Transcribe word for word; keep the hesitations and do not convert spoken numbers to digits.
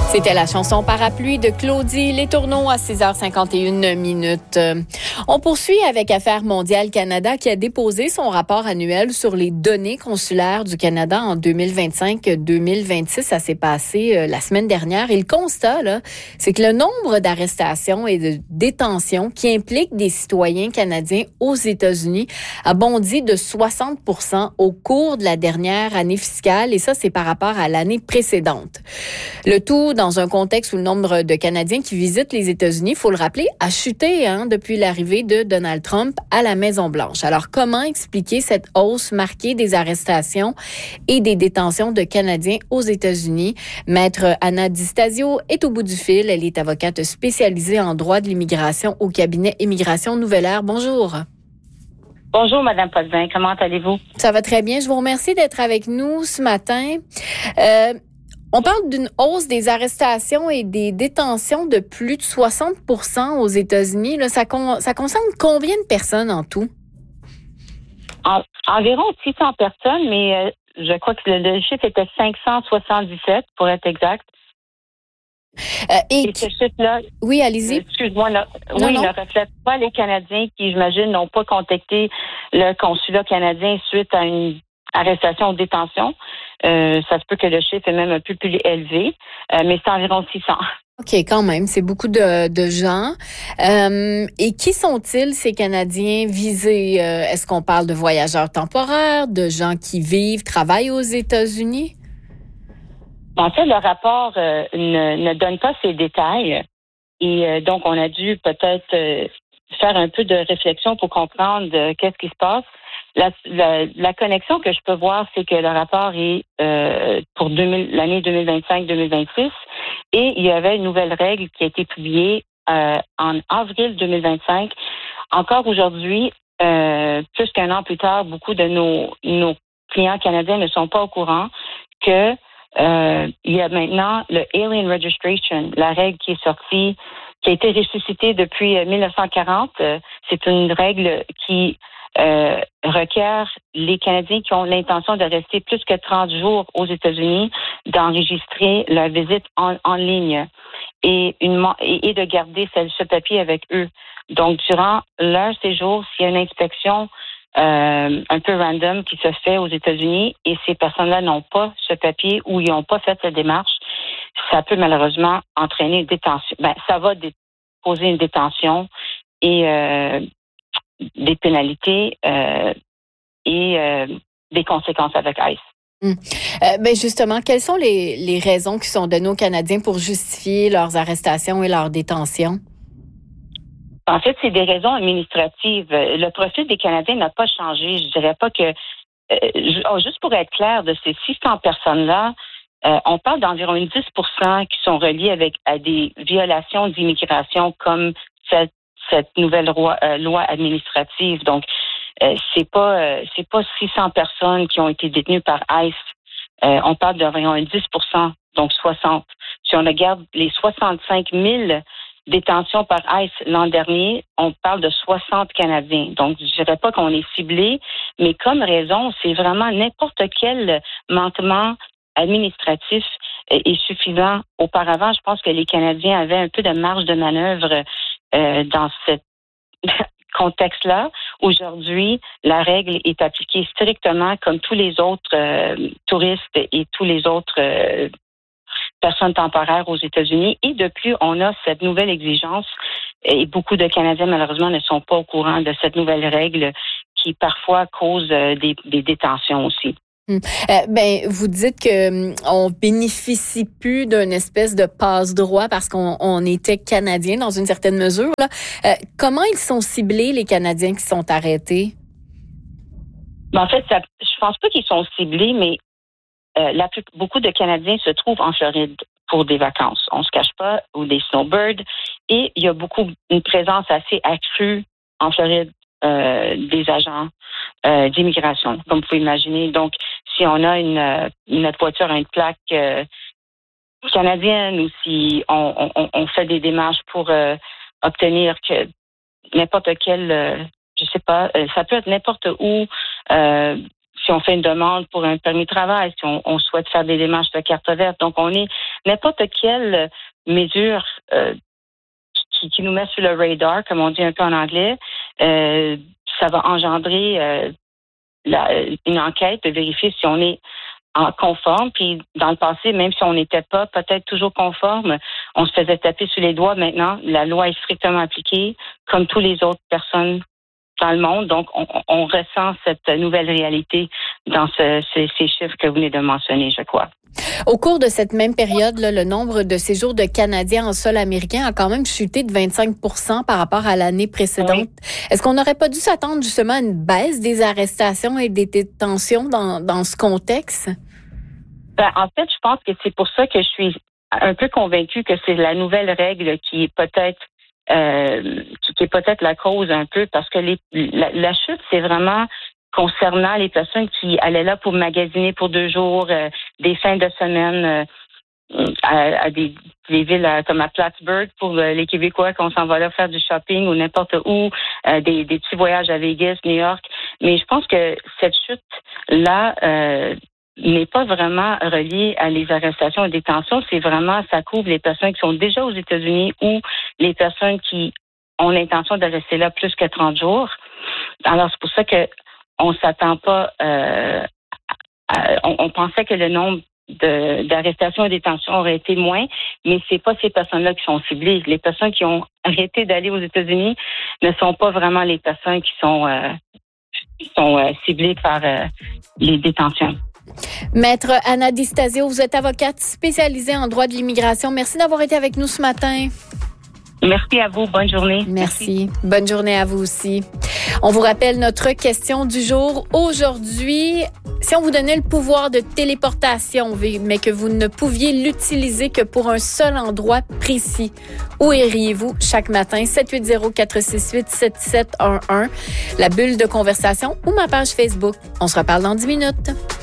C'était la chanson Parapluie de Claudie Les Tourneaux à six heures cinquante et une minutes. On poursuit avec Affaires mondiales Canada qui a déposé son rapport annuel sur les données consulaires du Canada en deux mille vingt-cinq deux mille vingt-six. Ça s'est passé euh, la semaine dernière. Et le constat, là, c'est que le nombre d'arrestations et de détentions qui impliquent des citoyens canadiens aux États-Unis a bondi de soixante pour cent au cours de la dernière année fiscale. Et ça, c'est par rapport à l'année précédente. Le tout dans un contexte où le nombre de Canadiens qui visitent les États-Unis, il faut le rappeler, a chuté hein, depuis l'arrivée de Donald Trump à la Maison-Blanche. Alors, comment expliquer cette hausse marquée des arrestations et des détentions de Canadiens aux États-Unis? Maître Anna Di Stasio est au bout du fil. Elle est avocate spécialisée en droit de l'immigration au cabinet Immigration Nouvelle Ère. Bonjour. Bonjour, Madame Potvin. Comment allez-vous? Ça va très bien. Je vous remercie d'être avec nous ce matin. Euh, On parle d'une hausse des arrestations et des détentions de plus de soixante pour cent aux États-Unis. Là, ça, con, ça concerne combien de personnes en tout? En, environ six cents personnes, mais euh, je crois que le, le chiffre était cinq cent soixante-dix-sept, pour être exact. Euh, et et ce chiffre-là, oui, allez-y. Euh, excuse-moi, là, non, oui, non. ne reflète pas les Canadiens qui, j'imagine, n'ont pas contacté le consulat canadien suite à une arrestation ou détention. Euh, ça se peut que le chiffre est même un peu plus élevé, euh, mais c'est environ six cents. OK, quand même, c'est beaucoup de, de gens. Euh, et qui sont-ils, ces Canadiens visés? Euh, est-ce qu'on parle de voyageurs temporaires, de gens qui vivent, travaillent aux États-Unis? En fait, le rapport euh, ne, ne donne pas ces détails. Et euh, donc, on a dû peut-être euh, faire un peu de réflexion pour comprendre euh, qu'est-ce qui se passe. La, la, la connexion que je peux voir, c'est que le rapport est euh, pour deux mille, l'année deux mille vingt-cinq deux mille vingt-six et il y avait une nouvelle règle qui a été publiée euh, en avril deux mille vingt-cinq. Encore aujourd'hui, euh, plus qu'un an plus tard, beaucoup de nos, nos clients canadiens ne sont pas au courant que euh, il y a maintenant le Alien Registration, la règle qui est sortie, qui a été ressuscitée depuis dix-neuf cent quarante. C'est une règle qui Euh, requiert les Canadiens qui ont l'intention de rester plus que trente jours aux États-Unis d'enregistrer leur visite en, en ligne et, une, et, et de garder ce, ce papier avec eux. Donc, durant leur séjour, s'il y a une inspection euh, un peu random qui se fait aux États-Unis et ces personnes-là n'ont pas ce papier ou ils n'ont pas fait cette démarche, ça peut malheureusement entraîner une détention. Ben, ça va dé- poser une détention et euh, des pénalités euh, et euh, des conséquences avec ICE. Hum. Euh, ben justement, quelles sont les, les raisons qui sont données aux Canadiens pour justifier leurs arrestations et leurs détentions? En fait, c'est des raisons administratives. Le profil des Canadiens n'a pas changé. Je dirais pas que... Euh, juste pour être clair, de ces six cents personnes-là, euh, on parle d'environ dix pour cent qui sont reliés avec à des violations d'immigration comme cette cette nouvelle loi, euh, loi administrative. Donc, euh, c'est pas euh, c'est pas six cents personnes qui ont été détenues par ICE. Euh, on parle d'environ dix pour cent, donc soixante. Si on regarde les soixante-cinq mille détentions par ICE l'an dernier, on parle de soixante Canadiens. Donc, je dirais pas qu'on est ciblé, mais comme raison, c'est vraiment n'importe quel manquement administratif est suffisant. Auparavant, je pense que les Canadiens avaient un peu de marge de manœuvre Euh, dans ce contexte-là. Aujourd'hui, la règle est appliquée strictement comme tous les autres euh, touristes et tous les autres euh, personnes temporaires aux États-Unis. Et de plus, on a cette nouvelle exigence et beaucoup de Canadiens, malheureusement, ne sont pas au courant de cette nouvelle règle qui parfois cause euh, des, des détentions aussi. Hum. Euh, ben, vous dites que hum, on bénéficie plus d'une espèce de passe-droit parce qu'on on était Canadiens dans une certaine mesure. Là. Euh, comment ils sont ciblés, les Canadiens qui sont arrêtés? Ben, en fait, ça, je pense pas qu'ils sont ciblés, mais euh, la plus, beaucoup de Canadiens se trouvent en Floride pour des vacances. On se cache pas, ou des snowbirds. Et il y a beaucoup, une présence assez accrue en Floride euh, des agents euh, d'immigration, comme vous pouvez imaginer. Donc, si on a une, notre voiture a une plaque euh, canadienne ou si on, on, on fait des démarches pour euh, obtenir que n'importe quel, euh, je sais pas, euh, ça peut être n'importe où, euh, si on fait une demande pour un permis de travail, si on, on souhaite faire des démarches de carte verte. Donc, on est n'importe quelle mesure euh, qui, qui nous met sur le radar, comme on dit un peu en anglais, euh, ça va engendrer euh, la, une enquête de vérifier si on est en conforme. Puis dans le passé, même si on n'était pas peut-être toujours conforme, on se faisait taper sur les doigts. Maintenant, la loi est strictement appliquée, comme toutes les autres personnes dans le monde. Donc, on, on ressent cette nouvelle réalité dans ce, ce, ces chiffres que vous venez de mentionner, je crois. Au cours de cette même période, là, le nombre de séjours de Canadiens en sol américain a quand même chuté de vingt-cinq pour cent par rapport à l'année précédente. Oui. Est-ce qu'on n'aurait pas dû s'attendre justement à une baisse des arrestations et des détentions dans, dans ce contexte? Ben, en fait, je pense que c'est pour ça que je suis un peu convaincue que c'est la nouvelle règle qui est peut-être euh, qui est peut-être la cause un peu, parce que les, la, la chute, c'est vraiment concernant les personnes qui allaient là pour magasiner pour deux jours, euh, des fins de semaine euh, à, à des, des villes à, comme à Plattsburgh pour euh, les Québécois qu'on s'en va là faire du shopping ou n'importe où, euh, des, des petits voyages à Vegas, New York. Mais je pense que cette chute-là euh, n'est pas vraiment reliée à les arrestations et détentions. C'est vraiment, ça couvre les personnes qui sont déjà aux États-Unis ou les personnes qui ont l'intention de rester là plus que trente jours. Alors, c'est pour ça que on s'attend pas. Euh, à, on, on pensait que le nombre de, d'arrestations et détentions aurait été moins, mais c'est pas ces personnes-là qui sont ciblées. Les personnes qui ont arrêté d'aller aux États-Unis ne sont pas vraiment les personnes qui sont euh, qui sont euh, ciblées par euh, les détentions. Maître Anna Distasio, vous êtes avocate spécialisée en droit de l'immigration. Merci d'avoir été avec nous ce matin. Merci à vous. Bonne journée. Merci. Merci. Bonne journée à vous aussi. On vous rappelle notre question du jour. Aujourd'hui, si on vous donnait le pouvoir de téléportation, mais que vous ne pouviez l'utiliser que pour un seul endroit précis, où iriez-vous chaque matin? sept huit zéro, quatre six huit, sept sept un un, la bulle de conversation ou ma page Facebook. On se reparle dans dix minutes.